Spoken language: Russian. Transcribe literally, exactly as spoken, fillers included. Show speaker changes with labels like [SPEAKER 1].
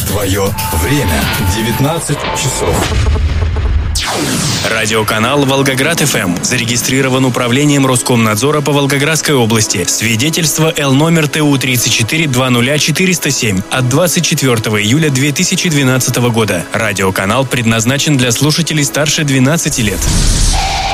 [SPEAKER 1] Твое время. девятнадцать часов.
[SPEAKER 2] Радиоканал «Волгоград-ФМ» зарегистрирован Управлением Роскомнадзора по Волгоградской области. Свидетельство Л номер Т У тридцать четыре двадцать ноль четыреста семь от двадцать четвёртого июля две тысячи двенадцатого года. Радиоканал предназначен для слушателей старше двенадцати лет.